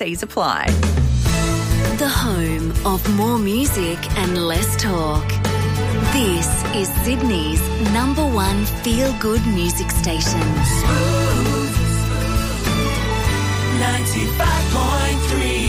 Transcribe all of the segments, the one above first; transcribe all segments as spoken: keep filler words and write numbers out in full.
These apply. The home of more music and less talk. This is Sydney's number one feel-good music station. Smooth ninety-five point three.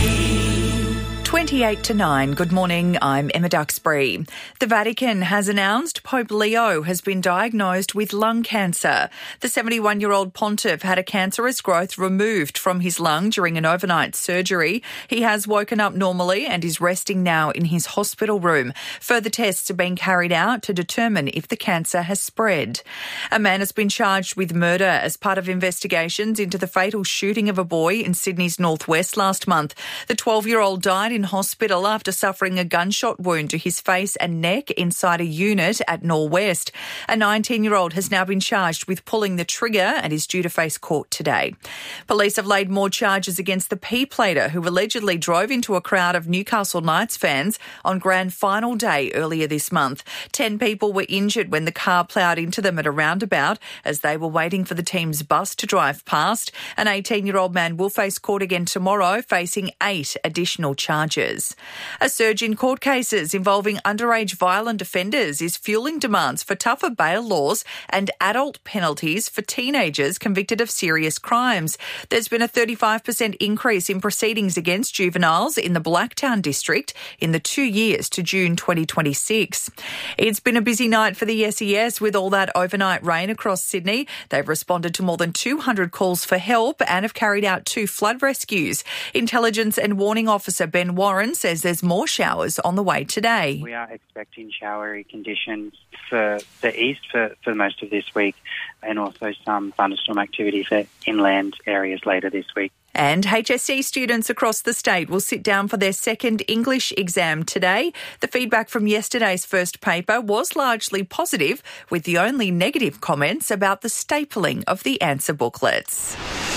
twenty-eight to nine. Good morning, I'm Emma Duxbury. The Vatican has announced Pope Leo has been diagnosed with lung cancer. The seventy-one-year-old pontiff had a cancerous growth removed from his lung during an overnight surgery. He has woken up normally and is resting now in his hospital room. Further tests are being carried out to determine if the cancer has spread. A man has been charged with murder as part of investigations into the fatal shooting of a boy in Sydney's northwest last month. The twelve-year-old died in hospital after suffering a gunshot wound to his face and neck inside a unit at Norwest. A nineteen-year-old has now been charged with pulling the trigger and is due to face court today. Police have laid more charges against the P-plater who allegedly drove into a crowd of Newcastle Knights fans on grand final day earlier this month. Ten people were injured when the car ploughed into them at a roundabout as they were waiting for the team's bus to drive past. An eighteen-year-old man will face court again tomorrow, facing eight additional charges. A surge in court cases involving underage violent offenders is fueling demands for tougher bail laws and adult penalties for teenagers convicted of serious crimes. There's been a thirty-five percent increase in proceedings against juveniles in the Blacktown district in the two years to June twenty twenty-six. It's been a busy night for the S E S with all that overnight rain across Sydney. They've responded to more than two hundred calls for help and have carried out two flood rescues. Intelligence and Warning Officer Ben Warren says there's more showers on the way today. We are expecting showery conditions for the east for, for most of this week and also some thunderstorm activity for inland areas later this week. And H S C students across the state will sit down for their second English exam today. The feedback from yesterday's first paper was largely positive, with the only negative comments about the stapling of the answer booklets.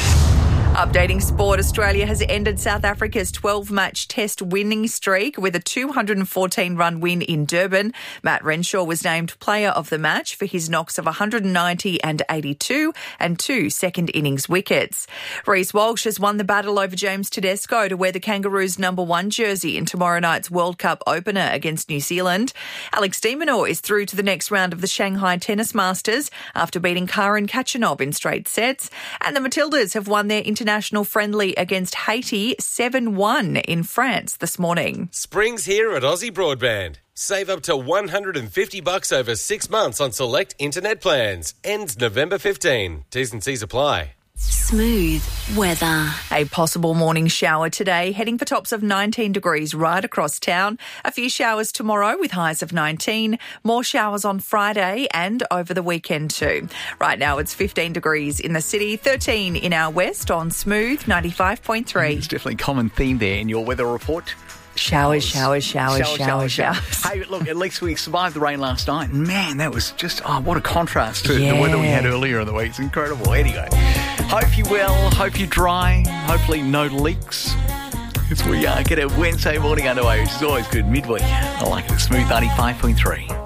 Updating sport, Australia has ended South Africa's twelve-match test winning streak with a two hundred fourteen run win in Durban. Matt Renshaw was named player of the match for his knocks of one hundred ninety and eighty-two and two second-innings wickets. Reece Walsh has won the battle over James Tedesco to wear the Kangaroos' number one jersey in tomorrow night's World Cup opener against New Zealand. Alex de Minaur is through to the next round of the Shanghai Tennis Masters after beating Karen Khachanov in straight sets. And the Matildas have won their international International friendly against Haiti seven one in France this morning. Spring's here at Aussie Broadband. Save up to one hundred fifty bucks over six months on select internet plans. Ends November fifteenth. T's and C's apply. Smooth weather. A possible morning shower today, heading for tops of nineteen degrees right across town. A few showers tomorrow with highs of nineteen. More showers on Friday and over the weekend too. Right now it's fifteen degrees in the city, thirteen in our west on Smooth ninety-five point three. There's definitely a common theme there in your weather report. Showers, showers, showers, showers, showers. Hey, look, at least we survived the rain last night. Man, that was just, oh, what a contrast to yeah. the weather we had earlier in the week. It's incredible. Anyway, hope you're well, hope you're dry, hopefully no leaks. As we uh, get a Wednesday morning underway, which is always good, midweek. I like it at Smooth ninety-five point three.